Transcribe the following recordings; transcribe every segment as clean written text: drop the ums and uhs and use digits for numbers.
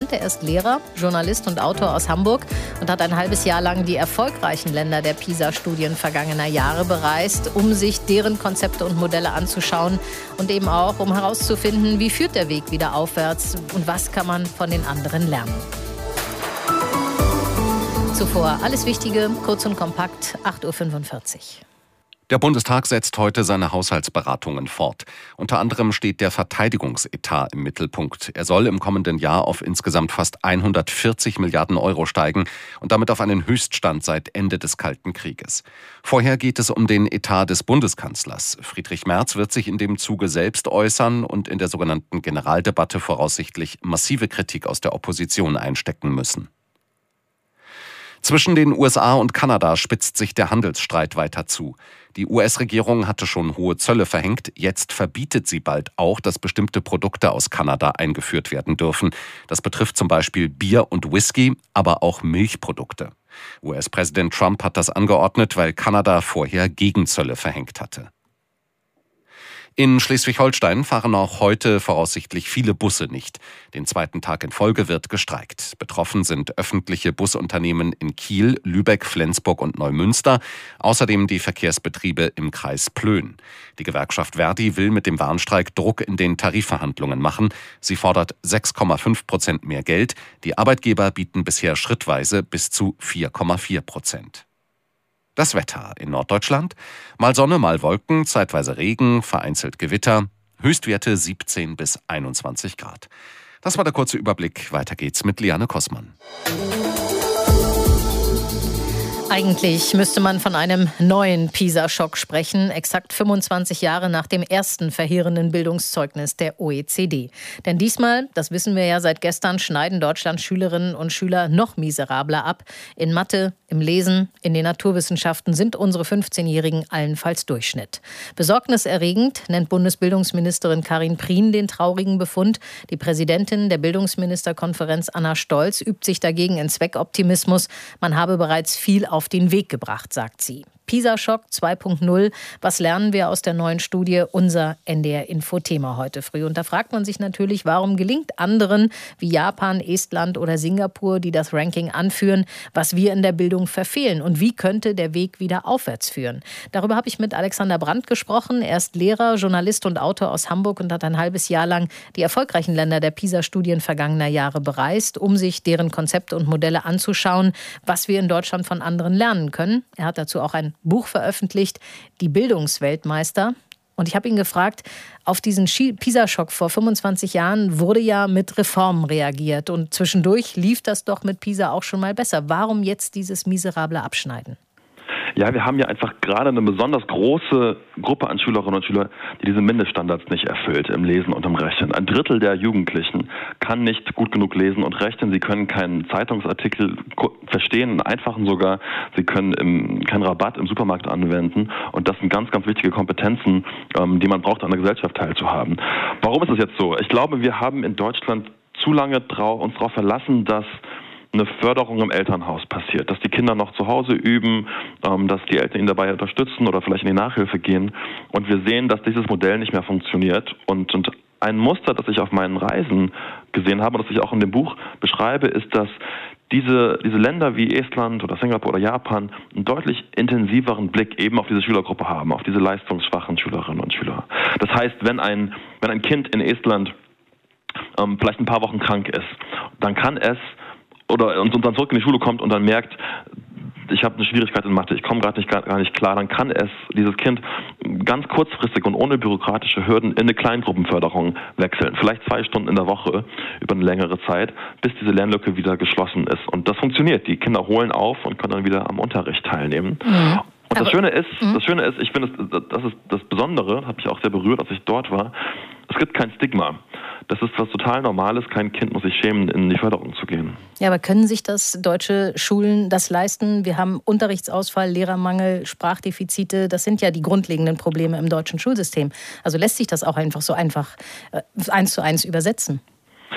Brandt. Er ist Lehrer, Journalist und Autor aus Hamburg und hat ein halbes Jahr lang die erfolgreichen Länder der PISA-Studien vergangener Jahre bereist, um sich deren Konzepte und Modelle anzuschauen und eben auch, um herauszufinden, wie führt der Weg wieder aufwärts und was kann man von den anderen lernen. Zuvor alles Wichtige, kurz und kompakt, 8.45 Uhr. Der Bundestag setzt heute seine Haushaltsberatungen fort. Unter anderem steht der Verteidigungsetat im Mittelpunkt. Er soll im kommenden Jahr auf insgesamt fast 140 Milliarden Euro steigen und damit auf einen Höchststand seit Ende des Kalten Krieges. Vorher geht es um den Etat des Bundeskanzlers. Friedrich Merz wird sich in dem Zuge selbst äußern und in der sogenannten Generaldebatte voraussichtlich massive Kritik aus der Opposition einstecken müssen. Zwischen den USA und Kanada spitzt sich der Handelsstreit weiter zu. Die US-Regierung hatte schon hohe Zölle verhängt. Jetzt verbietet sie bald auch, dass bestimmte Produkte aus Kanada eingeführt werden dürfen. Das betrifft zum Beispiel Bier und Whisky, aber auch Milchprodukte. US-Präsident Trump hat das angeordnet, weil Kanada vorher Gegenzölle verhängt hatte. In Schleswig-Holstein fahren auch heute voraussichtlich viele Busse nicht. Den zweiten Tag in Folge wird gestreikt. Betroffen sind öffentliche Busunternehmen in Kiel, Lübeck, Flensburg und Neumünster. Außerdem die Verkehrsbetriebe im Kreis Plön. Die Gewerkschaft Verdi will mit dem Warnstreik Druck in den Tarifverhandlungen machen. Sie fordert 6,5% mehr Geld. Die Arbeitgeber bieten bisher schrittweise bis zu 4,4%. Das Wetter in Norddeutschland: mal Sonne, mal Wolken, zeitweise Regen, vereinzelt Gewitter, Höchstwerte 17 bis 21 Grad. Das war der kurze Überblick. Weiter geht's mit Liane Kossmann. Eigentlich müsste man von einem neuen PISA-Schock sprechen, exakt 25 Jahre nach dem ersten verheerenden Bildungszeugnis der OECD. Denn diesmal, das wissen wir ja seit gestern, schneiden Deutschlands Schülerinnen und Schüler noch miserabler ab. In Mathe, im Lesen, in den Naturwissenschaften sind unsere 15-Jährigen allenfalls Durchschnitt. Besorgniserregend nennt Bundesbildungsministerin Karin Prien den traurigen Befund. Die Präsidentin der Bildungsministerkonferenz Anna Stolz übt sich dagegen in Zweckoptimismus. Man habe bereits viel auf den Weg gebracht, sagt sie. PISA-Schock 2.0. Was lernen wir aus der neuen Studie? Unser NDR-Info-Thema heute früh. Und da fragt man sich natürlich, warum gelingt anderen wie Japan, Estland oder Singapur, die das Ranking anführen, was wir in der Bildung verfehlen? Und wie könnte der Weg wieder aufwärts führen? Darüber habe ich mit Alexander Brandt gesprochen. Er ist Lehrer, Journalist und Autor aus Hamburg und hat ein halbes Jahr lang die erfolgreichen Länder der PISA-Studien vergangener Jahre bereist, um sich deren Konzepte und Modelle anzuschauen, was wir in Deutschland von anderen lernen können. Er hat dazu auch ein Buch veröffentlicht, Die Bildungsweltmeister. Und ich habe ihn gefragt, auf diesen PISA-Schock vor 25 Jahren wurde ja mit Reformen reagiert. Und zwischendurch lief das doch mit PISA auch schon mal besser. Warum jetzt dieses miserable Abschneiden? Ja, wir haben ja einfach gerade eine besonders große Gruppe an Schülerinnen und Schülern, die diese Mindeststandards nicht erfüllt im Lesen und im Rechnen. Ein Drittel der Jugendlichen kann nicht gut genug lesen und rechnen. Sie können keinen Zeitungsartikel verstehen, einen einfachen sogar. Sie können keinen Rabatt im Supermarkt anwenden. Und das sind ganz, ganz wichtige Kompetenzen, die man braucht, an der Gesellschaft teilzuhaben. Warum ist es jetzt so? Ich glaube, wir haben in Deutschland zu lange uns darauf verlassen, dass eine Förderung im Elternhaus passiert, dass die Kinder noch zu Hause üben, dass die Eltern ihnen dabei unterstützen oder vielleicht in die Nachhilfe gehen. Und wir sehen, dass dieses Modell nicht mehr funktioniert. Und ein Muster, das ich auf meinen Reisen gesehen habe und das ich auch in dem Buch beschreibe, ist, dass diese Länder wie Estland oder Singapur oder Japan einen deutlich intensiveren Blick eben auf diese Schülergruppe haben, auf diese leistungsschwachen Schülerinnen und Schüler. Das heißt, wenn ein Kind in Estland vielleicht ein paar Wochen krank ist, dann kann es und dann zurück in die Schule kommt und dann merkt, ich habe eine Schwierigkeit in Mathe, ich komme gar nicht klar, dann kann dieses Kind ganz kurzfristig und ohne bürokratische Hürden in eine Kleingruppenförderung wechseln. Vielleicht 2 Stunden in der Woche über eine längere Zeit, bis diese Lernlücke wieder geschlossen ist. Und das funktioniert. Die Kinder holen auf und können dann wieder am Unterricht teilnehmen. Mhm. Und das Schöne ist, ich finde, das ist das Besondere, habe ich auch sehr berührt, als ich dort war, es gibt kein Stigma. Das ist was total Normales. Kein Kind muss sich schämen, in die Förderung zu gehen. Ja, aber können sich deutsche Schulen das leisten? Wir haben Unterrichtsausfall, Lehrermangel, Sprachdefizite. Das sind ja die grundlegenden Probleme im deutschen Schulsystem. Also lässt sich das auch einfach so einfach 1:1 übersetzen?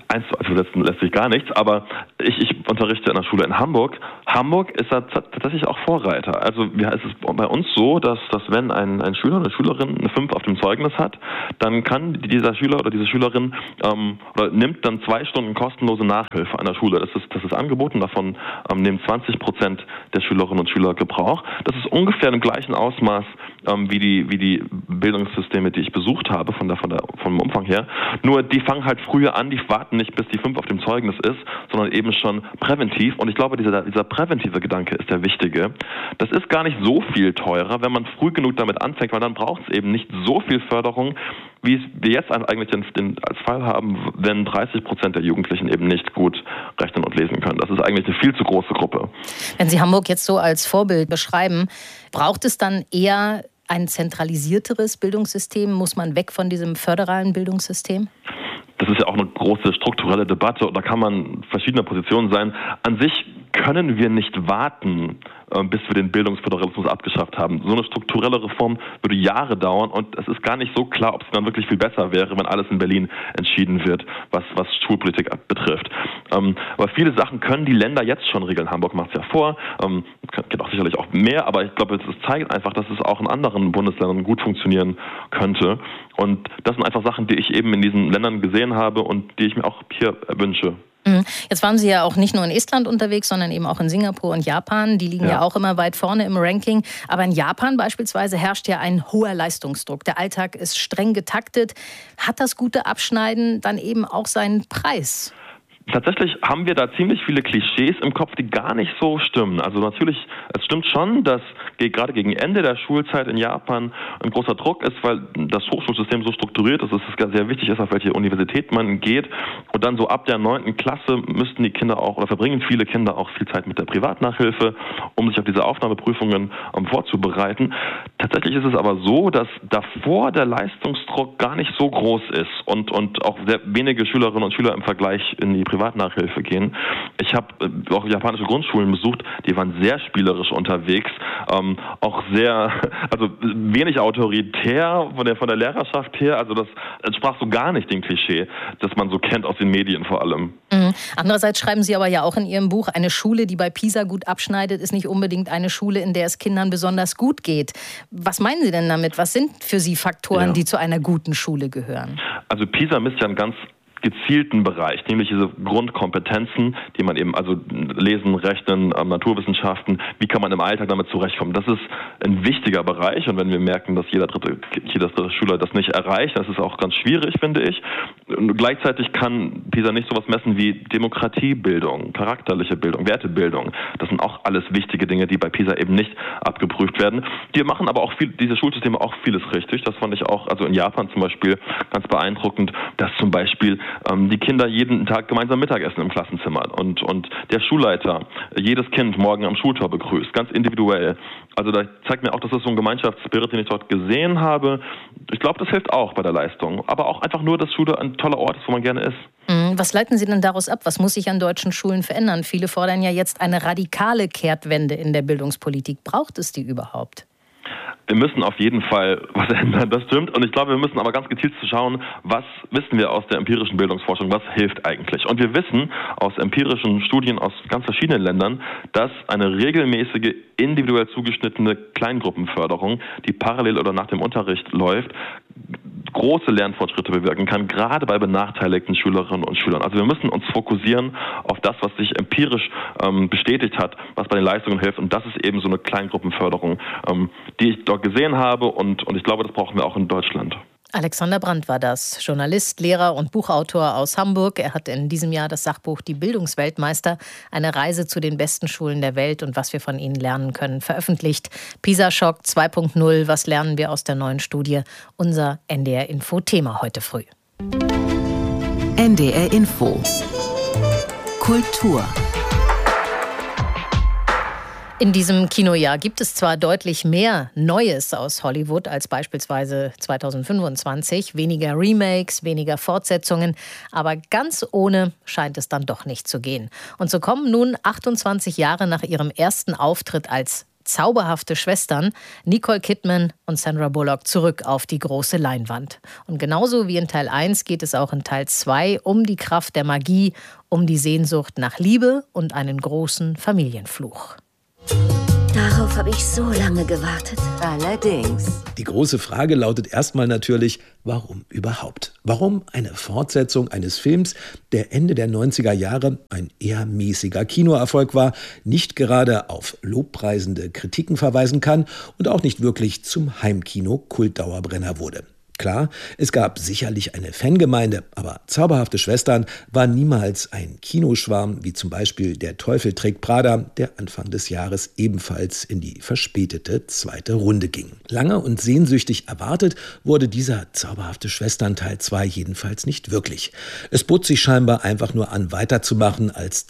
lässt sich gar nichts, aber ich unterrichte in einer Schule in Hamburg. Hamburg ist da tatsächlich auch Vorreiter. Also es ist bei uns so, dass wenn ein Schüler oder eine Schülerin eine 5 auf dem Zeugnis hat, dann kann dieser Schüler oder diese Schülerin oder nimmt dann 2 Stunden kostenlose Nachhilfe an der Schule. Das ist angeboten, davon nehmen 20% der Schülerinnen und Schüler Gebrauch. Das ist ungefähr im gleichen Ausmaß wie die Bildungssysteme, die ich besucht habe, vom Umfang her. Nur die fangen halt früher an, die warten nicht, bis die 5 auf dem Zeugnis ist, sondern eben schon präventiv. Und ich glaube, dieser präventive Gedanke ist der wichtige. Das ist gar nicht so viel teurer, wenn man früh genug damit anfängt, weil dann braucht es eben nicht so viel Förderung, wie wir jetzt eigentlich als Fall haben, wenn 30% der Jugendlichen eben nicht gut rechnen und lesen können. Das ist eigentlich eine viel zu große Gruppe. Wenn Sie Hamburg jetzt so als Vorbild beschreiben, braucht es dann eher ein zentralisierteres Bildungssystem? Muss man weg von diesem föderalen Bildungssystem? Das ist ja auch eine große strukturelle Debatte und da kann man verschiedener Positionen sein. An sich können wir nicht warten, bis wir den Bildungsföderalismus abgeschafft haben. So eine strukturelle Reform würde Jahre dauern und es ist gar nicht so klar, ob es dann wirklich viel besser wäre, wenn alles in Berlin entschieden wird, was Schulpolitik betrifft. Aber viele Sachen können die Länder jetzt schon regeln. Hamburg macht es ja vor, geht auch sicherlich auch mehr, aber ich glaube, es zeigt einfach, dass es auch in anderen Bundesländern gut funktionieren könnte. Und das sind einfach Sachen, die ich eben in diesen Ländern gesehen habe und die ich mir auch hier wünsche. Jetzt waren Sie ja auch nicht nur in Estland unterwegs, sondern eben auch in Singapur und Japan. Die liegen ja auch immer weit vorne im Ranking. Aber in Japan beispielsweise herrscht ja ein hoher Leistungsdruck. Der Alltag ist streng getaktet. Hat das gute Abschneiden dann eben auch seinen Preis? Tatsächlich haben wir da ziemlich viele Klischees im Kopf, die gar nicht so stimmen. Also natürlich, es stimmt schon, dass gerade gegen Ende der Schulzeit in Japan ein großer Druck ist, weil das Hochschulsystem so strukturiert ist, dass es sehr wichtig ist, auf welche Universität man geht. Und dann so ab der 9. Klasse müssten die Kinder auch, oder verbringen viele Kinder auch viel Zeit mit der Privatnachhilfe, um sich auf diese Aufnahmeprüfungen vorzubereiten. Tatsächlich ist es aber so, dass davor der Leistungsdruck gar nicht so groß ist und auch sehr wenige Schülerinnen und Schüler im Vergleich in die Privatnachhilfe gehen. Ich habe auch japanische Grundschulen besucht, die waren sehr spielerisch unterwegs, auch wenig autoritär von der Lehrerschaft her, also das entsprach so gar nicht dem Klischee, das man so kennt aus den Medien vor allem. Andererseits schreiben Sie aber ja auch in Ihrem Buch, eine Schule, die bei PISA gut abschneidet, ist nicht unbedingt eine Schule, in der es Kindern besonders gut geht. Was meinen Sie denn damit? Was sind für Sie Faktoren, die zu einer guten Schule gehören? Also PISA misst ja einen ganz gezielten Bereich, nämlich diese Grundkompetenzen, die man eben, also Lesen, Rechnen, Naturwissenschaften, wie kann man im Alltag damit zurechtkommen. Das ist ein wichtiger Bereich und wenn wir merken, dass jeder dritte Schüler das nicht erreicht, das ist auch ganz schwierig, finde ich. Und gleichzeitig kann PISA nicht sowas messen wie Demokratiebildung, charakterliche Bildung, Wertebildung. Das sind auch alles wichtige Dinge, die bei PISA eben nicht abgeprüft werden. Die machen aber auch diese Schulsysteme auch vieles richtig. Das fand ich auch, also in Japan zum Beispiel, ganz beeindruckend, dass zum Beispiel die Kinder jeden Tag gemeinsam Mittagessen im Klassenzimmer und der Schulleiter jedes Kind morgen am Schultor begrüßt, ganz individuell. Also da zeigt mir auch, dass das so ein Gemeinschaftsspirit, den ich dort gesehen habe. Ich glaube, das hilft auch bei der Leistung. Aber auch einfach nur, dass Schule ein toller Ort ist, wo man gerne ist. Was leiten Sie denn daraus ab? Was muss sich an deutschen Schulen verändern? Viele fordern ja jetzt eine radikale Kehrtwende in der Bildungspolitik. Braucht es die überhaupt? Wir müssen auf jeden Fall was ändern, das stimmt. Und ich glaube, wir müssen aber ganz gezielt schauen, was wissen wir aus der empirischen Bildungsforschung, was hilft eigentlich. Und wir wissen aus empirischen Studien aus ganz verschiedenen Ländern, dass eine regelmäßige, individuell zugeschnittene Kleingruppenförderung, die parallel oder nach dem Unterricht läuft, große Lernfortschritte bewirken kann, gerade bei benachteiligten Schülerinnen und Schülern. Also wir müssen uns fokussieren auf das, was sich empirisch bestätigt hat, was bei den Leistungen hilft. Und das ist eben so eine Kleingruppenförderung, die ich dort gesehen habe. Und ich glaube, das brauchen wir auch in Deutschland. Alexander Brandt war das, Journalist, Lehrer und Buchautor aus Hamburg. Er hat in diesem Jahr das Sachbuch Die Bildungsweltmeister, eine Reise zu den besten Schulen der Welt und was wir von ihnen lernen können, veröffentlicht. PISA-Schock 2.0, was lernen wir aus der neuen Studie? Unser NDR-Info-Thema heute früh. NDR-Info. Kultur. In diesem Kinojahr gibt es zwar deutlich mehr Neues aus Hollywood als beispielsweise 2025, weniger Remakes, weniger Fortsetzungen, aber ganz ohne scheint es dann doch nicht zu gehen. Und so kommen nun 28 Jahre nach ihrem ersten Auftritt als zauberhafte Schwestern, Nicole Kidman und Sandra Bullock, zurück auf die große Leinwand. Und genauso wie in Teil 1 geht es auch in Teil 2 um die Kraft der Magie, um die Sehnsucht nach Liebe und einen großen Familienfluch. Darauf habe ich so lange gewartet. Allerdings. Die große Frage lautet erstmal natürlich, warum überhaupt? Warum eine Fortsetzung eines Films, der Ende der 90er Jahre ein eher mäßiger Kinoerfolg war, nicht gerade auf lobpreisende Kritiken verweisen kann und auch nicht wirklich zum Heimkino-Kultdauerbrenner wurde? Klar, es gab sicherlich eine Fangemeinde, aber Zauberhafte Schwestern war niemals ein Kinoschwarm, wie zum Beispiel Der Teufel trägt Prada, der Anfang des Jahres ebenfalls in die verspätete zweite Runde ging. Lange und sehnsüchtig erwartet wurde dieser Zauberhafte Schwestern Teil 2 jedenfalls nicht wirklich. Es bot sich scheinbar einfach nur an, weiterzumachen, als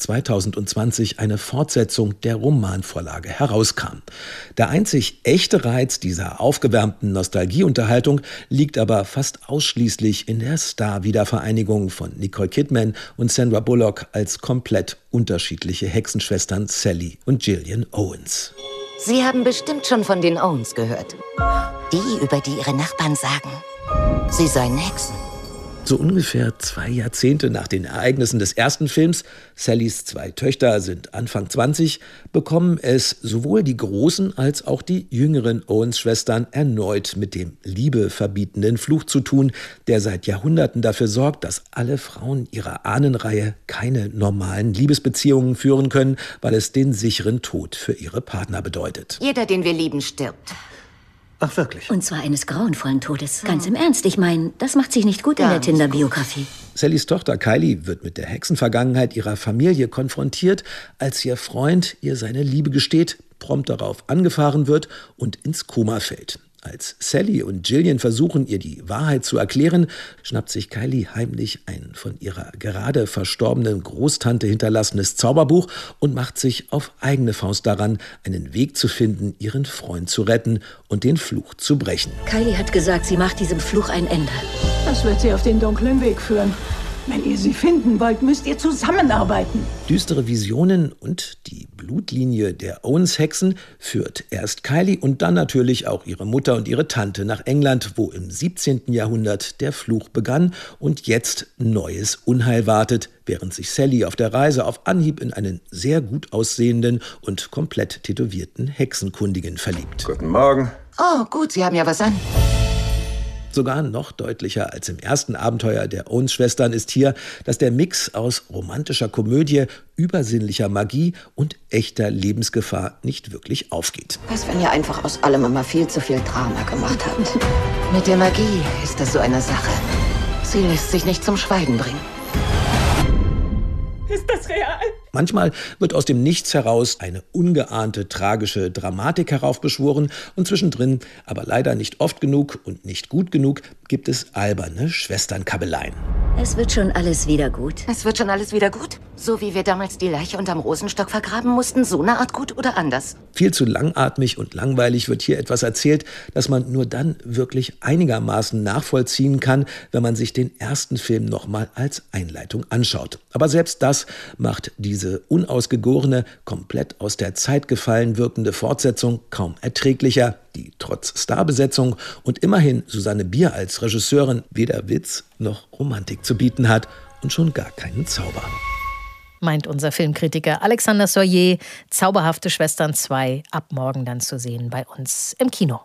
2020 eine Fortsetzung der Romanvorlage herauskam. Der einzig echte Reiz dieser aufgewärmten Nostalgieunterhaltung liegt aber fast ausschließlich in der Star-Wiedervereinigung von Nicole Kidman und Sandra Bullock als komplett unterschiedliche Hexenschwestern Sally und Gillian Owens. Sie haben bestimmt schon von den Owens gehört. Die, über die ihre Nachbarn sagen, sie seien Hexen. So ungefähr 2 Jahrzehnte nach den Ereignissen des ersten Films, Sallys 2 Töchter sind Anfang 20, bekommen es sowohl die großen als auch die jüngeren Owens-Schwestern erneut mit dem liebeverbietenden Fluch zu tun, der seit Jahrhunderten dafür sorgt, dass alle Frauen ihrer Ahnenreihe keine normalen Liebesbeziehungen führen können, weil es den sicheren Tod für ihre Partner bedeutet. Jeder, den wir lieben, stirbt. Ach, wirklich? Und zwar eines grauenvollen Todes. Ganz im Ernst, ich meine, das macht sich nicht gut in der Tinder-Biografie. Sallys Tochter Kylie wird mit der Hexenvergangenheit ihrer Familie konfrontiert, als ihr Freund ihr seine Liebe gesteht, prompt darauf angefahren wird und ins Koma fällt. Als Sally und Gillian versuchen, ihr die Wahrheit zu erklären, schnappt sich Kylie heimlich ein von ihrer gerade verstorbenen Großtante hinterlassenes Zauberbuch und macht sich auf eigene Faust daran, einen Weg zu finden, ihren Freund zu retten und den Fluch zu brechen. Kylie hat gesagt, sie macht diesem Fluch ein Ende. Das wird sie auf den dunklen Weg führen. Wenn ihr sie finden wollt, müsst ihr zusammenarbeiten. Düstere Visionen und die Blutlinie der Owens-Hexen führt erst Kylie und dann natürlich auch ihre Mutter und ihre Tante nach England, wo im 17. Jahrhundert der Fluch begann und jetzt neues Unheil wartet, während sich Sally auf der Reise auf Anhieb in einen sehr gut aussehenden und komplett tätowierten Hexenkundigen verliebt. Guten Morgen. Oh, gut, Sie haben ja was an. Sogar noch deutlicher als im ersten Abenteuer der Owens-Schwestern ist hier, dass der Mix aus romantischer Komödie, übersinnlicher Magie und echter Lebensgefahr nicht wirklich aufgeht. Was, wenn ihr einfach aus allem immer viel zu viel Drama gemacht habt? Mit der Magie ist das so eine Sache. Sie lässt sich nicht zum Schweigen bringen. Ist das real? Manchmal wird aus dem Nichts heraus eine ungeahnte tragische Dramatik heraufbeschworen und zwischendrin, aber leider nicht oft genug und nicht gut genug, gibt es alberne Schwesternkabeleien. Es wird schon alles wieder gut. Es wird schon alles wieder gut? So wie wir damals die Leiche unterm Rosenstock vergraben mussten, so eine Art gut oder anders? Viel zu langatmig und langweilig wird hier etwas erzählt, das man nur dann wirklich einigermaßen nachvollziehen kann, wenn man sich den ersten Film nochmal als Einleitung anschaut. Aber selbst das macht diese unausgegorene, komplett aus der Zeit gefallen wirkende Fortsetzung kaum erträglicher, die trotz Starbesetzung und immerhin Susanne Bier als Regisseurin weder Witz noch Romantik zu bieten hat und schon gar keinen Zauber. Meint unser Filmkritiker Alexander Soyer. Zauberhafte Schwestern 2 ab morgen dann zu sehen bei uns im Kino.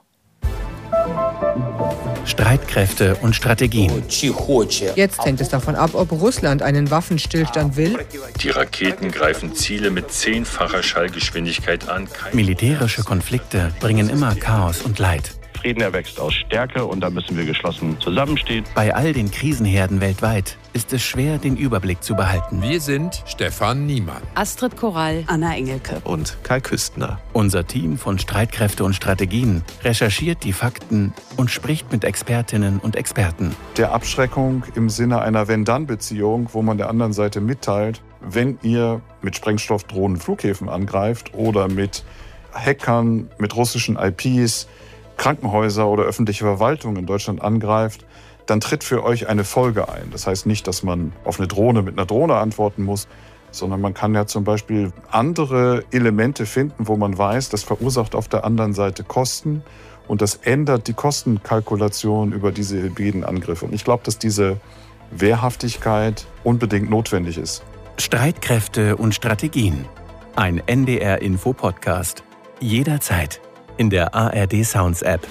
Streitkräfte und Strategien. Jetzt hängt es davon ab, ob Russland einen Waffenstillstand will. Die Raketen greifen Ziele mit 10-facher Schallgeschwindigkeit an. Militärische Konflikte bringen immer Chaos und Leid. Frieden erwächst aus Stärke und da müssen wir geschlossen zusammenstehen. Bei all den Krisenherden weltweit ist es schwer, den Überblick zu behalten. Wir sind Stefan Niemann, Astrid Korall, Anna Engelke und Kai Küstner. Unser Team von Streitkräfte und Strategien recherchiert die Fakten und spricht mit Expertinnen und Experten. Der Abschreckung im Sinne einer Wenn-Dann-Beziehung, wo man der anderen Seite mitteilt, wenn ihr mit Sprengstoffdrohnen Flughäfen angreift oder mit Hackern, mit russischen IPs, Krankenhäuser oder öffentliche Verwaltung in Deutschland angreift, dann tritt für euch eine Folge ein. Das heißt nicht, dass man auf eine Drohne mit einer Drohne antworten muss, sondern man kann ja zum Beispiel andere Elemente finden, wo man weiß, das verursacht auf der anderen Seite Kosten und das ändert die Kostenkalkulation über diese hybriden Angriffe. Und ich glaube, dass diese Wehrhaftigkeit unbedingt notwendig ist. Streitkräfte und Strategien. Ein NDR-Info-Podcast. Jederzeit in der ARD Sounds App.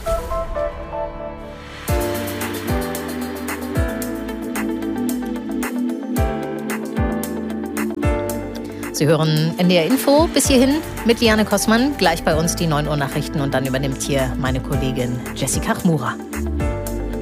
Sie hören NDR Info bis hierhin mit Liane Kossmann. Gleich bei uns die 9 Uhr Nachrichten und dann übernimmt hier meine Kollegin Jessica Chmura.